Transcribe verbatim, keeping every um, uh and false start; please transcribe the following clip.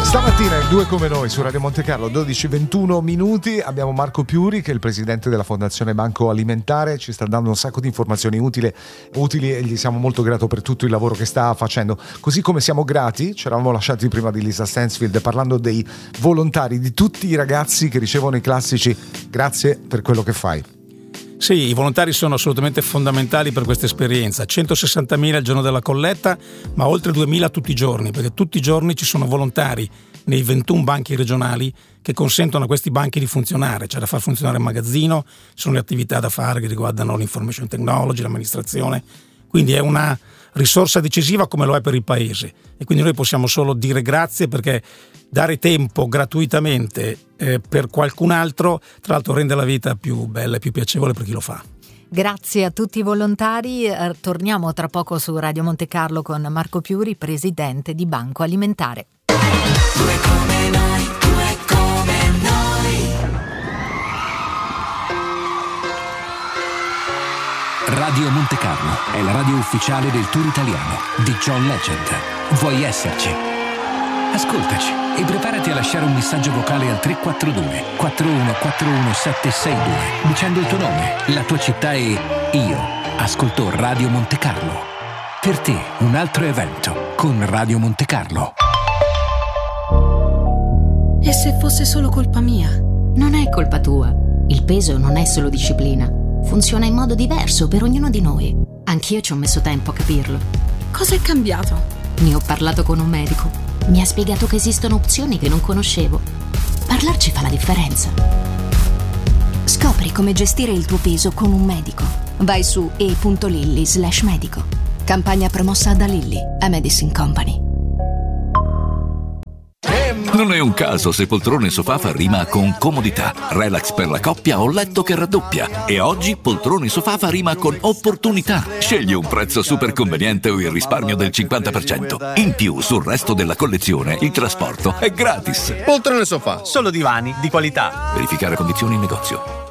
Stamattina il due come noi su Radio Monte Carlo, dodici e ventuno minuti, abbiamo Marco Piuri che è il presidente della Fondazione Banco Alimentare, ci sta dando un sacco di informazioni utili, utili e gli siamo molto grato per tutto il lavoro che sta facendo, così come siamo grati, ci eravamo lasciati prima di Lisa Stansfield parlando dei volontari, di tutti i ragazzi che ricevono i classici grazie per quello che fai. Sì, i volontari sono assolutamente fondamentali per questa esperienza. centosessantamila il giorno della colletta, ma oltre duemila tutti i giorni, perché tutti i giorni ci sono volontari nei ventuno banchi regionali che consentono a questi banchi di funzionare. C'è da far funzionare il magazzino, ci sono le attività da fare che riguardano l'information technology, l'amministrazione. Quindi è una risorsa decisiva come lo è per il paese. E quindi noi possiamo solo dire grazie, perché dare tempo gratuitamente eh, per qualcun altro, tra l'altro, rende la vita più bella e più piacevole per chi lo fa. Grazie a tutti i volontari. Eh, torniamo tra poco su Radio Monte Carlo con Marco Piuri, presidente di Banco Alimentare. Due come noi, due come noi. Radio Monte Carlo è la radio ufficiale del tour italiano di John Legend. Vuoi esserci? Ascoltaci e preparati a lasciare un messaggio vocale al tre quattro due quattro uno quattro uno sette sei due dicendo il tuo nome, la tua città e io ascolto Radio Monte Carlo. Per te un altro evento con Radio Monte Carlo. E se fosse solo colpa mia? Non è colpa tua. Il peso non è solo disciplina. Funziona in modo diverso per ognuno di noi. Anch'io ci ho messo tempo a capirlo. Cosa è cambiato? Ne ho parlato con un medico. Mi ha spiegato che esistono opzioni che non conoscevo. Parlarci fa la differenza. Scopri come gestire il tuo peso con un medico. Vai su e punto lilly slash medico. Campagna promossa da Lilly, a Medicine Company. Non è un caso se poltrone sofà fa rima con comodità, relax per la coppia o letto che raddoppia. E oggi poltrone sofà fa rima con opportunità. Scegli un prezzo super conveniente o il risparmio del cinquanta per cento. In più, sul resto della collezione, il trasporto è gratis. Poltrone sofà, solo divani di qualità. Verificare condizioni in negozio.